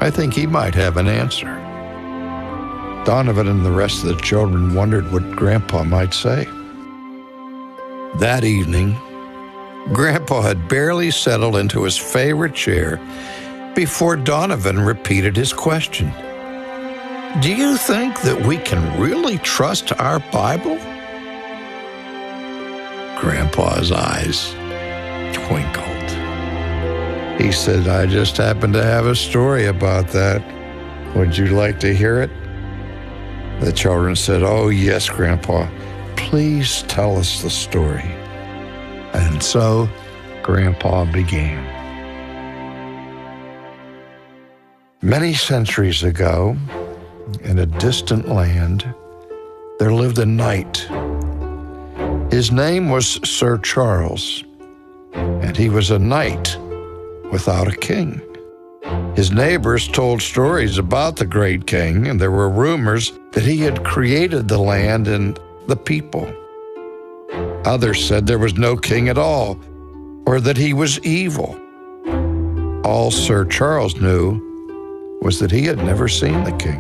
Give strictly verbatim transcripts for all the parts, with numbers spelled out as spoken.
I think he might have an answer. Donovan and the rest of the children wondered what Grandpa might say. That evening, Grandpa had barely settled into his favorite chair before Donovan repeated his question. Do you think that we can really trust our Bible? Grandpa's eyes twinkled. He said, I just happen to have a story about that. Would you like to hear it? The children said, oh, yes, Grandpa. Please tell us the story. And so Grandpa began. Many centuries ago, in a distant land, there lived a knight. His name was Sir Charles, and he was a knight without a king. His neighbors told stories about the great king, and there were rumors that he had created the land and the people. Others said there was no king at all, or that he was evil. All Sir Charles knew was that he had never seen the king.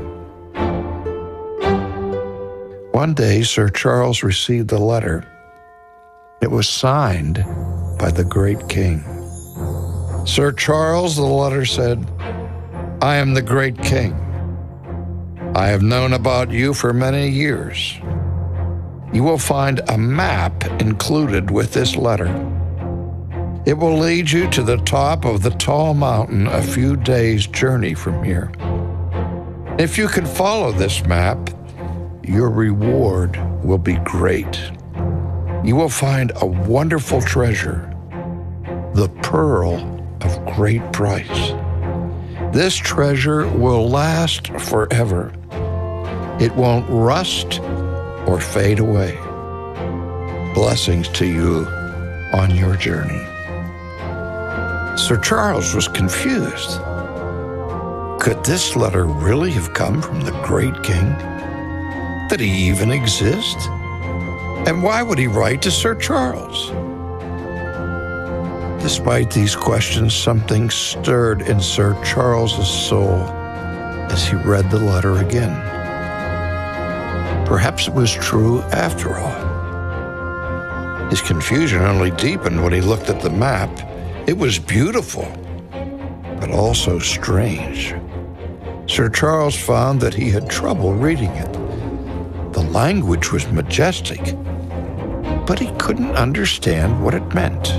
One day, Sir Charles received a letter. It was signed by the great king. Sir Charles, the letter said, I am the great king. I have known about you for many years. You will find a map included with this letter. It will lead you to the top of the tall mountain a few days' journey from here. If you can follow this map, your reward will be great. You will find a wonderful treasure, the pearl of great price. This treasure will last forever. It won't rust or fade away. Blessings to you on your journey. Sir Charles was confused. Could this letter really have come from the great king? Did he even exist? And why would he write to Sir Charles? Despite these questions, something stirred in Sir Charles's soul as he read the letter again. Perhaps it was true after all. His confusion only deepened when he looked at the map. It was beautiful, but also strange. Sir Charles found that he had trouble reading it. The language was majestic, but he couldn't understand what it meant.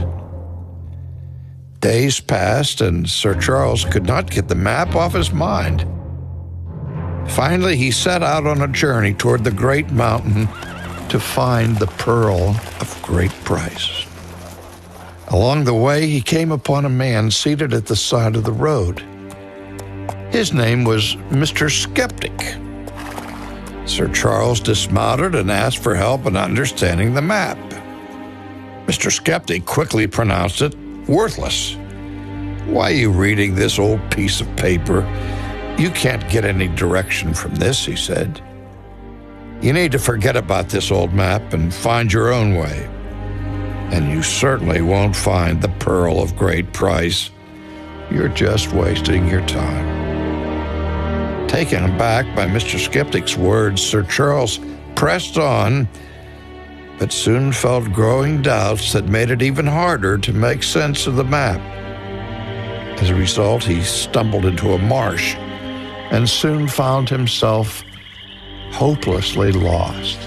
Days passed, and Sir Charles could not get the map off his mind. Finally, he set out on a journey toward the great mountain to find the pearl of great price. Along the way, he came upon a man seated at the side of the road. His name was Mister Skeptic. Sir Charles dismounted and asked for help in understanding the map. Mister Skeptic quickly pronounced it worthless. Why are you reading this old piece of paper? You can't get any direction from this, he said. You need to forget about this old map and find your own way. And you certainly won't find the pearl of great price. You're just wasting your time. Taken aback by Mister Skeptic's words, Sir Charles pressed on, but soon felt growing doubts that made it even harder to make sense of the map. As a result, he stumbled into a marsh and soon found himself hopelessly lost.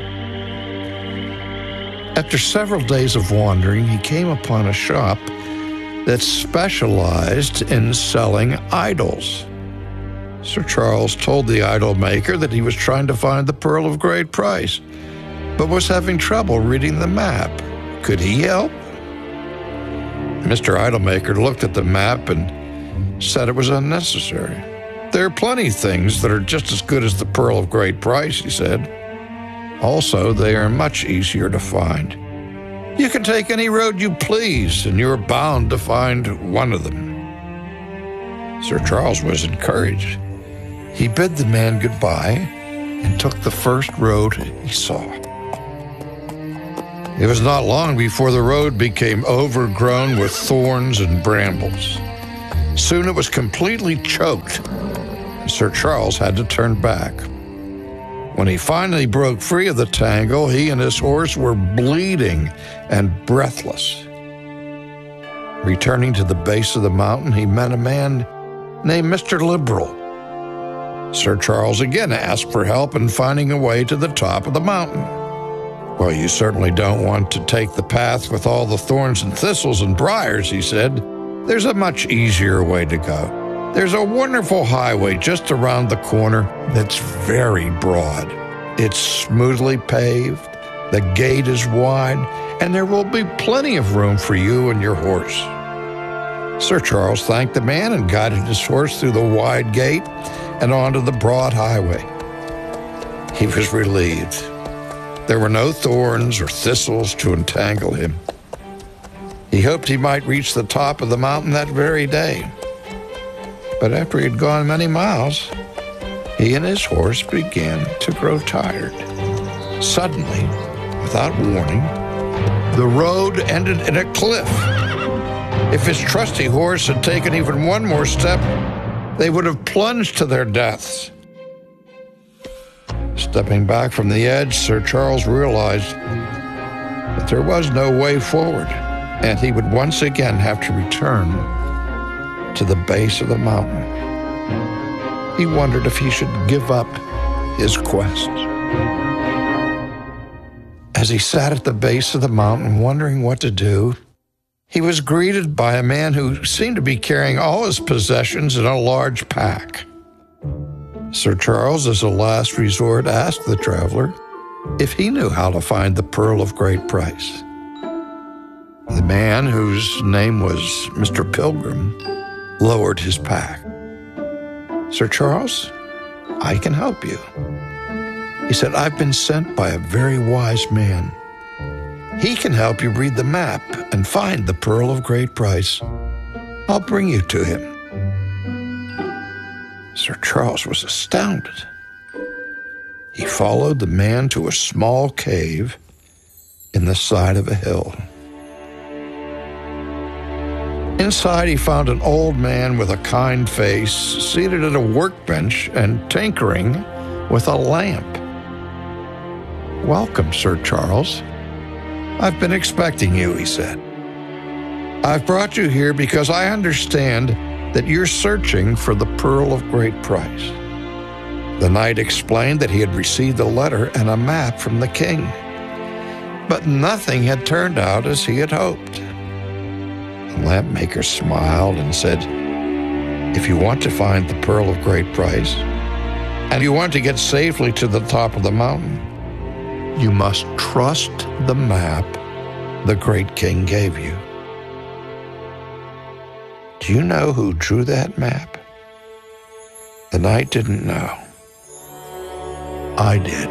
After several days of wandering, he came upon a shop that specialized in selling idols. Sir Charles told the idol maker that he was trying to find the pearl of great price, but was having trouble reading the map. Could he help? Mister Idolmaker looked at the map and said it was unnecessary. There are plenty of things that are just as good as the pearl of great price, he said. Also, they are much easier to find. You can take any road you please, and you're bound to find one of them. Sir Charles was encouraged. He bid the man goodbye and took the first road he saw. It was not long before the road became overgrown with thorns and brambles. Soon it was completely choked. Sir Charles had to turn back. When he finally broke free of the tangle, he and his horse were bleeding and breathless. Returning to the base of the mountain, he met a man named Mister Liberal. Sir Charles again asked for help in finding a way to the top of the mountain. "Well, you certainly don't want to take the path with all the thorns and thistles and briars," he said. "There's a much easier way to go. There's a wonderful highway just around the corner that's very broad. It's smoothly paved, the gate is wide, and there will be plenty of room for you and your horse." Sir Charles thanked the man and guided his horse through the wide gate and onto the broad highway. He was relieved. There were no thorns or thistles to entangle him. He hoped he might reach the top of the mountain that very day. But after he had gone many miles, he and his horse began to grow tired. Suddenly, without warning, the road ended in a cliff. If his trusty horse had taken even one more step, they would have plunged to their deaths. Stepping back from the edge, Sir Charles realized that there was no way forward, and he would once again have to return to the base of the mountain. He wondered if he should give up his quest. As he sat at the base of the mountain wondering what to do, he was greeted by a man who seemed to be carrying all his possessions in a large pack. Sir Charles, as a last resort, asked the traveler if he knew how to find the pearl of great price. The man, whose name was Mister Pilgrim, lowered his pack. "Sir Charles, I can help you." He said, "I've been sent by a very wise man. He can help you read the map and find the pearl of great price. I'll bring you to him." Sir Charles was astounded. He followed the man to a small cave in the side of a hill. Inside, he found an old man with a kind face seated at a workbench and tinkering with a lamp. "Welcome, Sir Charles. I've been expecting you," he said. "I've brought you here because I understand that you're searching for the pearl of great price." The knight explained that he had received a letter and a map from the king, but nothing had turned out as he had hoped. The lamp maker smiled and said, "If you want to find the pearl of great price, and you want to get safely to the top of the mountain, you must trust the map the great king gave you." Do you know who drew that map? The knight didn't know. I did.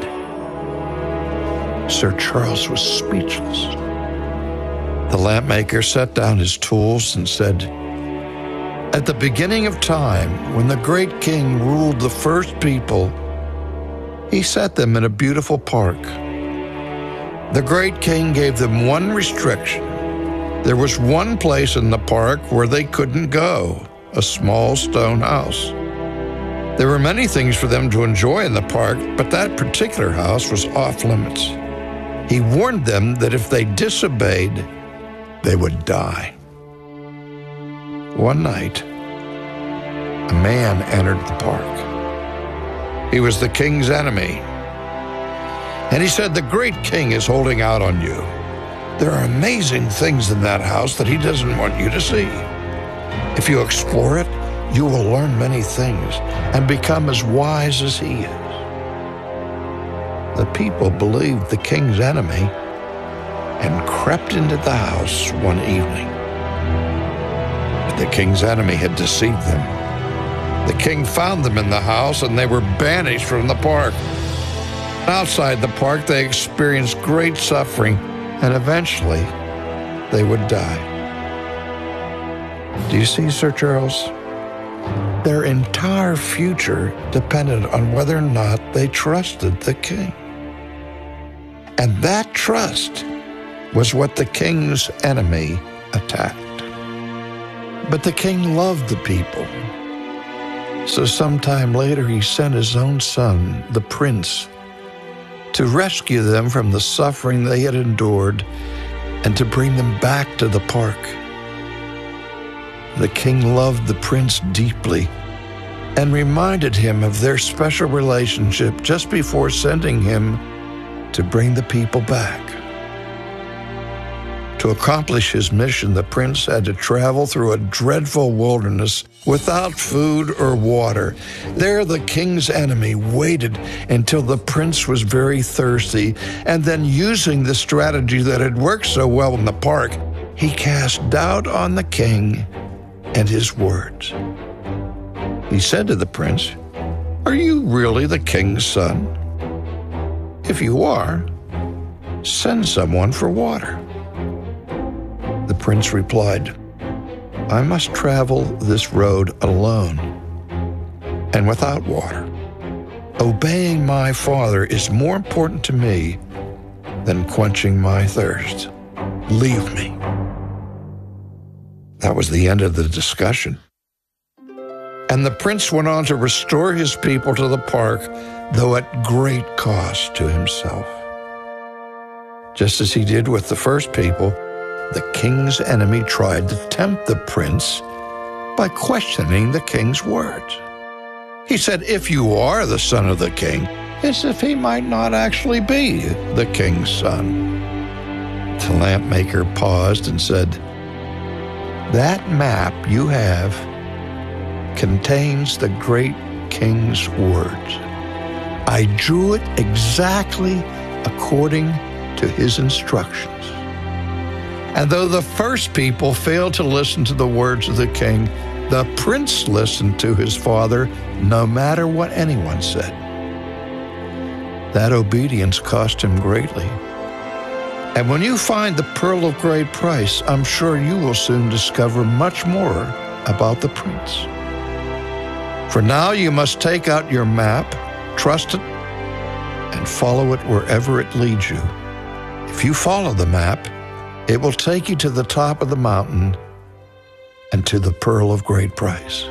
Sir Charles was speechless. The lamp maker set down his tools and said, "At the beginning of time, when the great king ruled the first people, he set them in a beautiful park. The great king gave them one restriction. There was one place in the park where they couldn't go, a small stone house. There were many things for them to enjoy in the park, but that particular house was off limits. He warned them that if they disobeyed, they would die." One night, a man entered the park. He was the king's enemy. And he said, "The great king is holding out on you. There are amazing things in that house that he doesn't want you to see. If you explore it, you will learn many things and become as wise as he is." The people believed the king's enemy and crept into the house one evening. But the king's enemy had deceived them. The king found them in the house, and they were banished from the park. Outside the park, they experienced great suffering, and eventually they would die. Do you see, Sir Charles? Their entire future depended on whether or not they trusted the king. And that trust was what the king's enemy attacked. But the king loved the people. So sometime later he sent his own son, the prince, to rescue them from the suffering they had endured and to bring them back to the park. The king loved the prince deeply and reminded him of their special relationship just before sending him to bring the people back. To accomplish his mission, the prince had to travel through a dreadful wilderness without food or water. There, the king's enemy waited until the prince was very thirsty, and then, using the strategy that had worked so well in the park, he cast doubt on the king and his words. He said to the prince, "Are you really the king's son? If you are, send someone for water." The prince replied, "I must travel this road alone and without water. Obeying my father is more important to me than quenching my thirst. Leave me." That was the end of the discussion. And the prince went on to restore his people to the park, though at great cost to himself. Just as he did with the first people, the king's enemy tried to tempt the prince by questioning the king's words. He said, "If you are the son of the king," as if he might not actually be the king's son. The lamp maker paused and said, "That map you have contains the great king's words. I drew it exactly according to his instructions. And though the first people failed to listen to the words of the king, the prince listened to his father no matter what anyone said. That obedience cost him greatly. And when you find the pearl of great price, I'm sure you will soon discover much more about the prince. For now, you must take out your map, trust it, and follow it wherever it leads you. If you follow the map, it will take you to the top of the mountain and to the pearl of great price."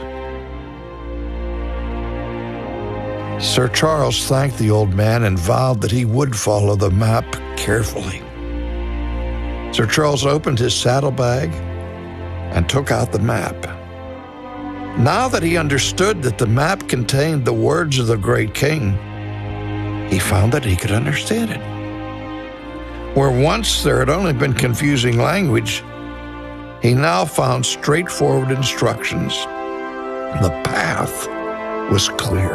Sir Charles thanked the old man and vowed that he would follow the map carefully. Sir Charles opened his saddlebag and took out the map. Now that he understood that the map contained the words of the great king, he found that he could understand it. Where once there had only been confusing language, he now found straightforward instructions. The path was clear.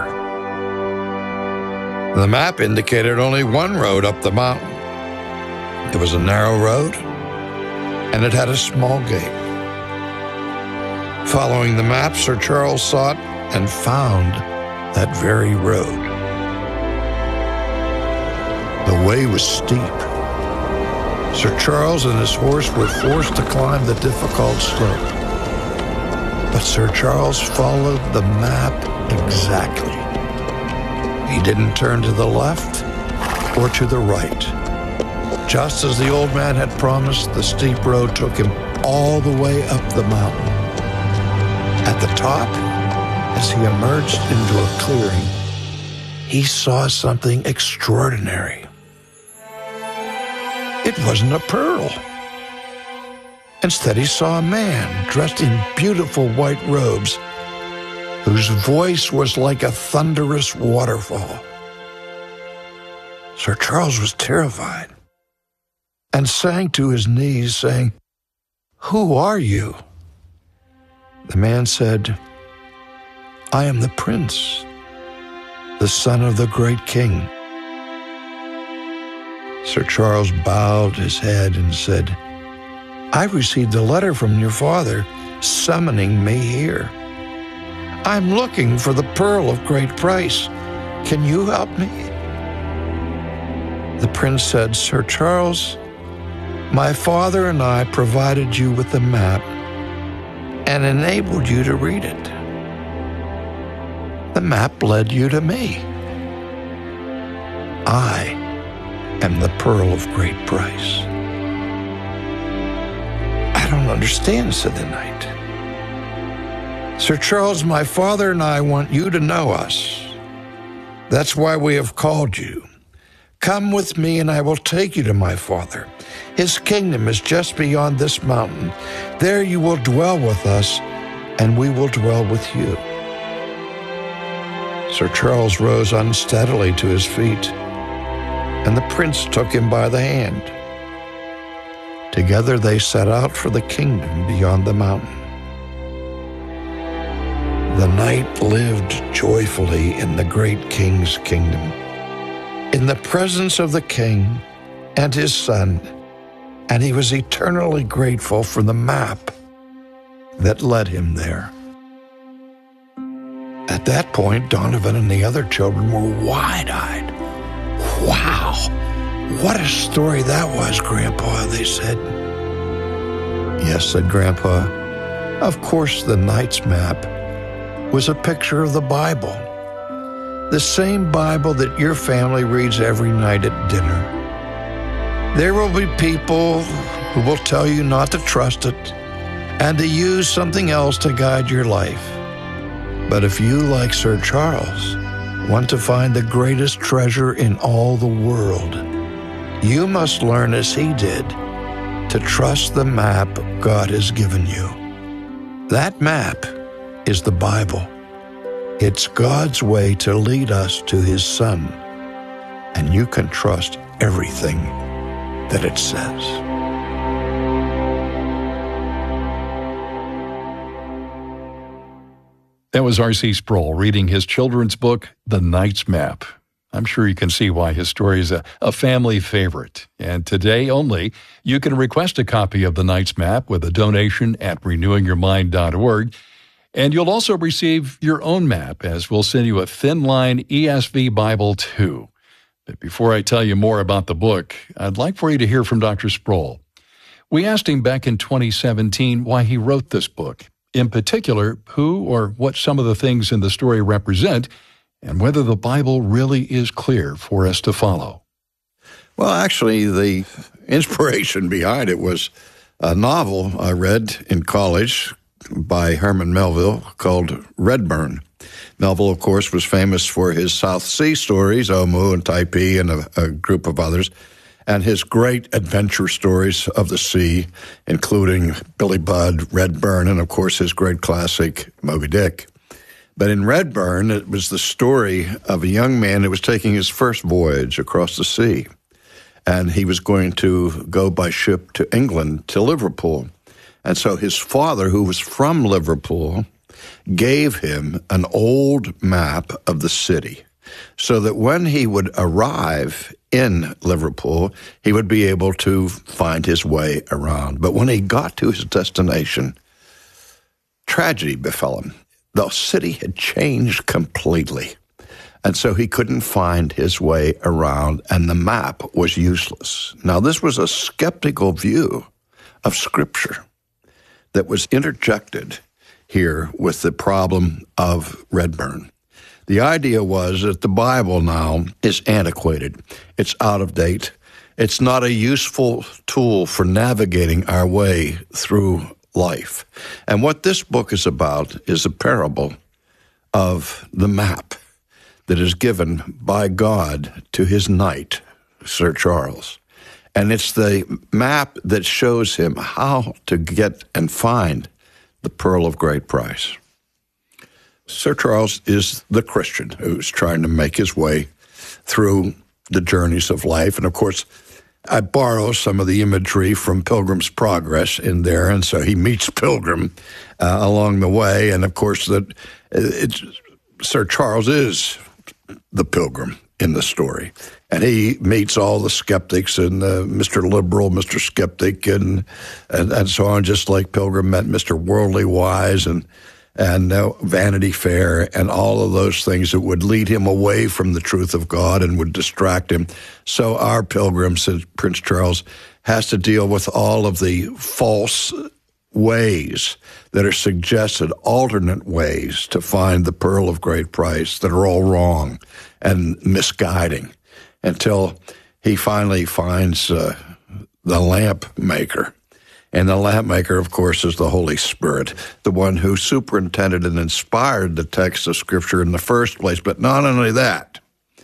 The map indicated only one road up the mountain. It was a narrow road, and it had a small gate. Following the map, Sir Charles sought and found that very road. The way was steep. Sir Charles and his horse were forced to climb the difficult slope. But Sir Charles followed the map exactly. He didn't turn to the left or to the right. Just as the old man had promised, the steep road took him all the way up the mountain. At the top, as he emerged into a clearing, he saw something extraordinary. It wasn't a pearl. Instead, he saw a man dressed in beautiful white robes, whose voice was like a thunderous waterfall. Sir Charles was terrified and sank to his knees, saying, "Who are you?" The man said, "I am the prince, the son of the great king." Sir Charles bowed his head and said, "I received a letter from your father summoning me here. I'm looking for the pearl of great price. Can you help me?" The prince said, "Sir Charles, my father and I provided you with the map and enabled you to read it. The map led you to me. I am the pearl of great price." "I don't understand," said the knight. Sir Charles, my father and I want you to know us. That's why we have called you. Come with me and I will take you to my father. His kingdom is just beyond this mountain. There you will dwell with us, and we will dwell with you. Sir Charles rose unsteadily to his feet, and the prince took him by the hand. Together they set out for the kingdom beyond the mountain. The knight lived joyfully in the great king's kingdom, in the presence of the king and his son, and he was eternally grateful for the map that led him there. At that point, Donovan and the other children were wide-eyed. Wow, what a story that was, Grandpa, they said. Yes, said Grandpa. Of course, the knight's map was a picture of the Bible, the same Bible that your family reads every night at dinner. There will be people who will tell you not to trust it and to use something else to guide your life. But if you, like Sir Charles, want to find the greatest treasure in all the world, you must learn as he did to trust the map God has given you. That map is the Bible. It's God's way to lead us to his Son, and you can trust everything that it says. That was R C Sproul reading his children's book, The Knight's Map. I'm sure you can see why his story is a, a family favorite. And today only, you can request a copy of The Knight's Map with a donation at renewing your mind dot org. And you'll also receive your own map, as we'll send you a Thin Line E S V Bible too. But before I tell you more about the book, I'd like for you to hear from Doctor Sproul. We asked him back in twenty seventeen why he wrote this book. In particular, who or what some of the things in the story represent, and whether the Bible really is clear for us to follow. Well, actually, the inspiration behind it was a novel I read in college by Herman Melville called Redburn. Melville, of course, was famous for his South Sea stories, Omoo and Typee and a, a group of others, and his great adventure stories of the sea, including Billy Budd, Redburn, and, of course, his great classic, Moby Dick. But in Redburn, it was the story of a young man who was taking his first voyage across the sea, and he was going to go by ship to England, to Liverpool. And so his father, who was from Liverpool, gave him an old map of the city so that when he would arrive in Liverpool, he would be able to find his way around. But when he got to his destination, tragedy befell him. The city had changed completely, and so he couldn't find his way around, and the map was useless. Now, this was a skeptical view of Scripture that was interjected here with the problem of Redburn. The idea was that the Bible now is antiquated. It's out of date. It's not a useful tool for navigating our way through life. And what this book is about is a parable of the map that is given by God to his knight, Sir Charles. And it's the map that shows him how to get and find the pearl of great price. Sir Charles is the Christian who's trying to make his way through the journeys of life. And, of course, I borrow some of the imagery from Pilgrim's Progress in there, and so he meets Pilgrim uh, along the way. And, of course, that it's, Sir Charles is the Pilgrim in the story. And he meets all the skeptics and uh, Mister Liberal, Mister Skeptic, and, and and so on, just like Pilgrim met Mister Worldly Wise and and uh, Vanity Fair and all of those things that would lead him away from the truth of God and would distract him. So our Pilgrim, says Prince Charles, has to deal with all of the false ways that are suggested, alternate ways to find the pearl of great price that are all wrong and misguiding, until he finally finds uh, the lamp maker. And the lamp maker, of course, is the Holy Spirit, the one who superintended and inspired the text of Scripture in the first place. But not only that,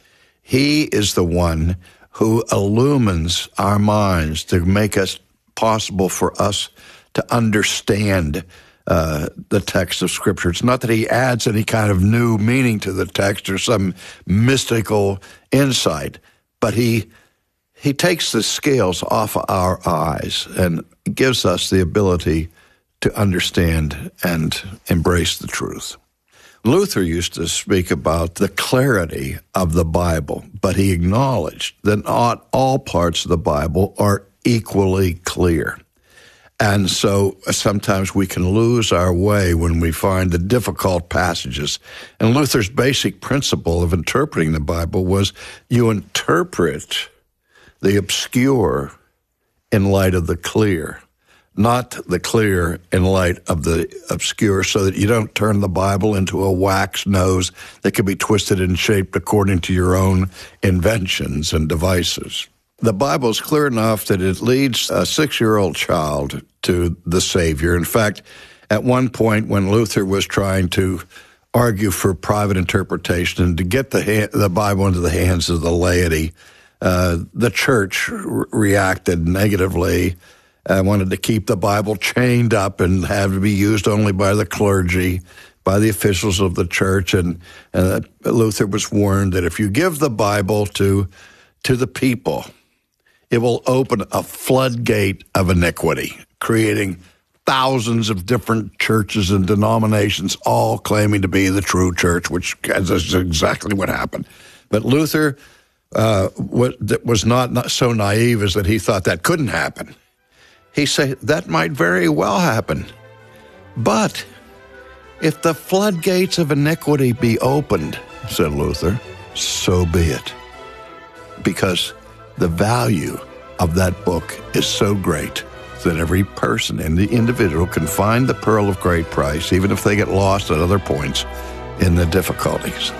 he is the one who illumines our minds to make us possible for us to understand uh, the text of Scripture. It's not that he adds any kind of new meaning to the text or some mystical insight, but he he takes the scales off of our eyes and gives us the ability to understand and embrace the truth. Luther used to speak about the clarity of the Bible, but he acknowledged that not all parts of the Bible are equally clear. And so sometimes we can lose our way when we find the difficult passages. And Luther's basic principle of interpreting the Bible was you interpret the obscure in light of the clear, not the clear in light of the obscure, so that you don't turn the Bible into a wax nose that can be twisted and shaped according to your own inventions and devices. The Bible is clear enough that it leads a six-year-old child to the Savior. In fact, at one point when Luther was trying to argue for private interpretation and to get the, ha- the Bible into the hands of the laity, uh, the church re- reacted negatively. I wanted to keep the Bible chained up and have to be used only by the clergy, by the officials of the church. And, and Luther was warned that if you give the Bible to, to the people, it will open a floodgate of iniquity, creating thousands of different churches and denominations, all claiming to be the true church, which is exactly what happened. But Luther uh, was, was not, not so naive as that he thought that couldn't happen. He said, that might very well happen. But if the floodgates of iniquity be opened, said Luther, so be it. Because the value of that book is so great that every person and the individual can find the pearl of great price, even if they get lost at other points in the difficulties.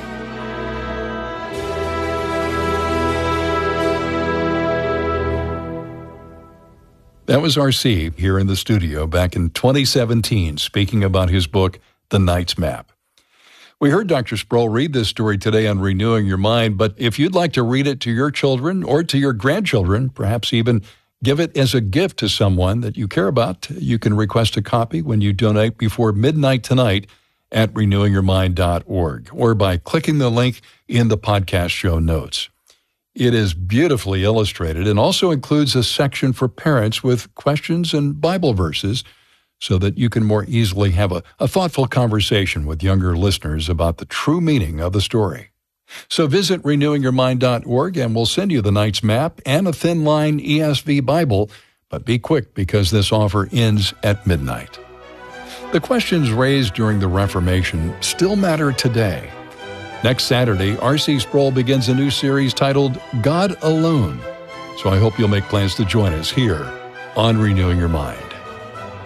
That was R C here in the studio back in twenty seventeen, speaking about his book, The Knight's Map. We heard Doctor Sproul read this story today on Renewing Your Mind, but if you'd like to read it to your children or to your grandchildren, perhaps even give it as a gift to someone that you care about, you can request a copy when you donate before midnight tonight at renewing your mind dot org or by clicking the link in the podcast show notes. It is beautifully illustrated and also includes a section for parents with questions and Bible verses so that you can more easily have a, a thoughtful conversation with younger listeners about the true meaning of the story. So visit renewing your mind dot org and we'll send you the Knight's Map and a Thin Line E S V Bible, but be quick because this offer ends at midnight. The questions raised during the Reformation still matter today. Next Saturday, R C Sproul begins a new series titled God Alone. So I hope you'll make plans to join us here on Renewing Your Mind.